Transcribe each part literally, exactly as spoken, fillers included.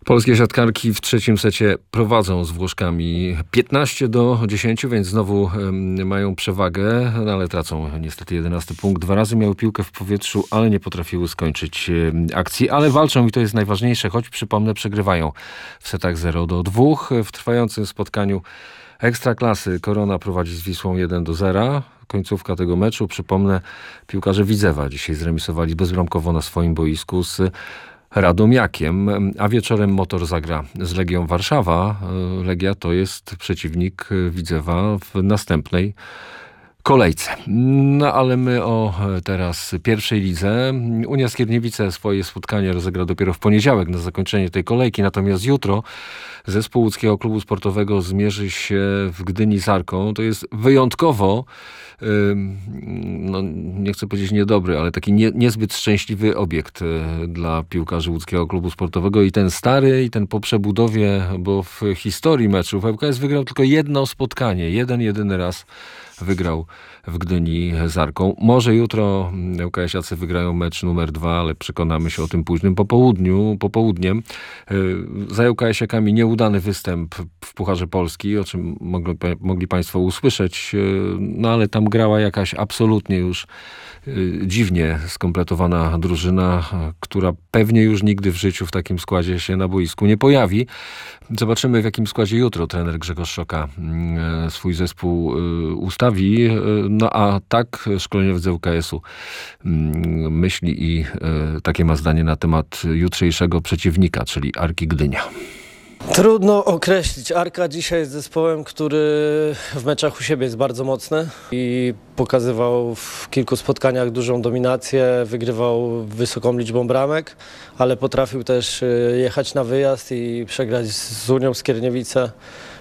Polskie siatkarki w trzecim secie prowadzą z Włoszkami piętnaście do dziesięciu, więc znowu y, mają przewagę, no ale tracą niestety jedenasty punkt. Dwa razy miały piłkę w powietrzu, ale nie potrafiły skończyć y, akcji, ale walczą i to jest najważniejsze, choć przypomnę, przegrywają w setach zero do dwóch. W trwającym spotkaniu Ekstraklasy Korona prowadzi z Wisłą jeden do zera. Końcówka tego meczu, przypomnę, piłkarze Widzewa dzisiaj zremisowali bezbramkowo na swoim boisku z Radomiakiem, a wieczorem Motor zagra z Legią Warszawa. Legia to jest przeciwnik Widzewa w następnej kolejce. No ale my o teraz pierwszej lidze. Unia Skierniewice swoje spotkanie rozegra dopiero w poniedziałek na zakończenie tej kolejki, natomiast jutro zespół Łódzkiego Klubu Sportowego zmierzy się w Gdyni z Arką. To jest wyjątkowo, no nie chcę powiedzieć niedobry, ale taki nie, niezbyt szczęśliwy obiekt dla piłkarzy Łódzkiego Klubu Sportowego i ten stary, i ten po przebudowie, bo w historii meczów ŁKS wygrał tylko jedno spotkanie, jeden, jedyny raz wygrał w Gdyni z Arką. Może jutro ŁKS-iacy wygrają mecz numer dwa, ale przekonamy się o tym późnym popołudniu, popołudniem. Za ŁKS-iakami nieudany występ w Pucharze Polski, o czym mogli, mogli Państwo usłyszeć, no ale tam grała jakaś absolutnie już dziwnie skompletowana drużyna, która pewnie już nigdy w życiu w takim składzie się na boisku nie pojawi. Zobaczymy, w jakim składzie jutro trener Grzegorz Szoka swój zespół ustawi. No a tak szkoleniowiec ŁKS-u myśli i takie ma zdanie na temat jutrzejszego przeciwnika, czyli Arki Gdynia. Trudno określić. Arka dzisiaj jest zespołem, który w meczach u siebie jest bardzo mocny i pokazywał w kilku spotkaniach dużą dominację, wygrywał wysoką liczbą bramek, ale potrafił też jechać na wyjazd i przegrać z Unią Skierniewice,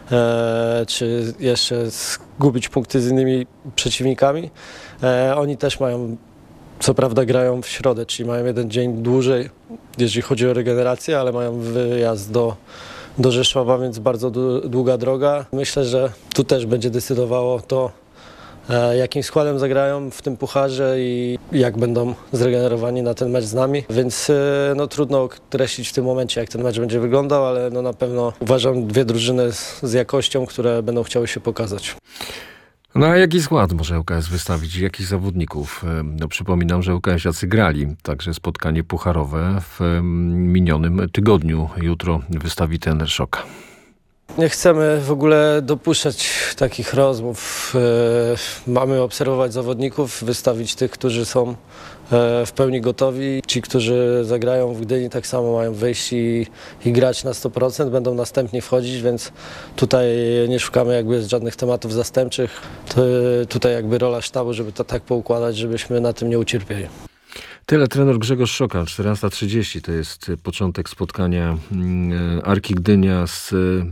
e, czy jeszcze zgubić punkty z innymi przeciwnikami. E, oni też mają, co prawda grają w środę, czyli mają jeden dzień dłużej, jeżeli chodzi o regenerację, ale mają wyjazd do do Rzeszowa, więc bardzo długa droga. Myślę, że tu też będzie decydowało to, jakim składem zagrają w tym pucharze i jak będą zregenerowani na ten mecz z nami. Więc no, trudno określić w tym momencie, jak ten mecz będzie wyglądał, ale no, na pewno uważam dwie drużyny z, z jakością, które będą chciały się pokazać. No a jaki skład może ŁKS wystawić? Jakich zawodników? No, przypominam, że ŁKS-iacy grali także spotkanie pucharowe w minionym tygodniu. Jutro wystawi trener Szoka. Nie chcemy w ogóle dopuszczać takich rozmów. Mamy obserwować zawodników, wystawić tych, którzy są w pełni gotowi. Ci, którzy zagrają w Gdyni, tak samo mają wyjść i, i grać na sto procent, będą następnie wchodzić, więc tutaj nie szukamy jakby żadnych tematów zastępczych. To tutaj jakby rola sztabu, żeby to tak poukładać, żebyśmy na tym nie ucierpieli. Tyle trener Grzegorz Szoka, czternasta trzydzieści to jest początek spotkania Arki Gdynia z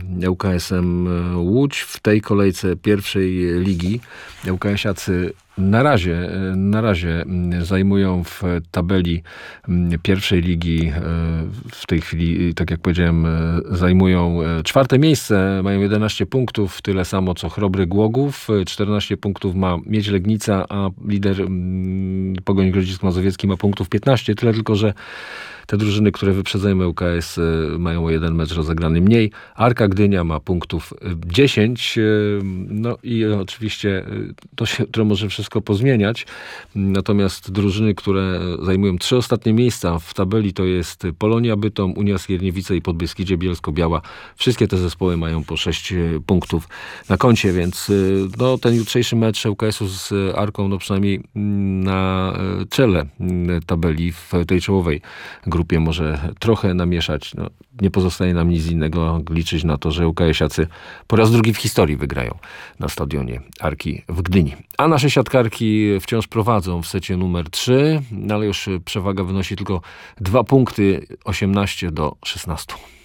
ŁKS-em Łódź w tej kolejce pierwszej ligi. ŁKS-iacy na razie, na razie zajmują w tabeli pierwszej ligi, w tej chwili, tak jak powiedziałem, zajmują czwarte miejsce, mają jedenaście punktów, tyle samo co Chrobry Głogów, czternaście punktów ma Miedź Legnica, a lider Pogoń Grodzisk Mazowiecki ma punktów piętnaście, tyle tylko, że te drużyny, które wyprzedzają ŁKS, mają o jeden mecz rozegrany mniej. Arka Gdynia ma punktów dziesięć. No i oczywiście to się to może wszystko pozmieniać. Natomiast drużyny, które zajmują trzy ostatnie miejsca w tabeli, to jest Polonia Bytom, Unia Skierniewice i Podbeskidzie Bielsko-Biała. Wszystkie te zespoły mają po sześć punktów na koncie, więc no, ten jutrzejszy mecz ŁKS-u z Arką, no przynajmniej na czele tabeli w tej czołowej grupie może trochę namieszać. No, nie pozostaje nam nic innego liczyć na to, że ŁKS-iacy po raz drugi w historii wygrają na stadionie Arki w Gdyni. A nasze siatkarki wciąż prowadzą w secie numer trzy, ale już przewaga wynosi tylko dwa punkty, osiemnaście do szesnastu.